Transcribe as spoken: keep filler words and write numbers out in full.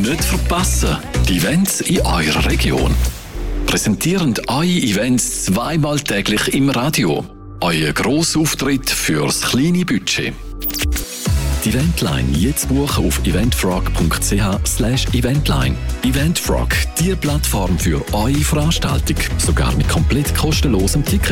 Nicht verpassen, die Events in eurer Region. Präsentierend eure Events zweimal täglich im Radio. Euer Grossauftritt fürs kleine Budget. Die Eventline jetzt buchen auf eventfrog punkt c h slash eventline. Eventfrog, die Plattform für eure Veranstaltung, sogar mit komplett kostenlosem Ticket.